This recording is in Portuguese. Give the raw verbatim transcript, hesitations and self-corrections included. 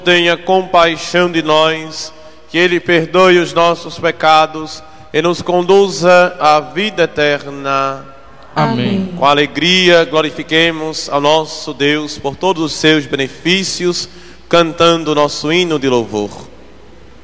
tenha compaixão de nós, que Ele perdoe os nossos pecados e nos conduza à vida eterna. Amém. Com alegria glorifiquemos ao nosso Deus por todos os seus benefícios, cantando nosso hino de louvor.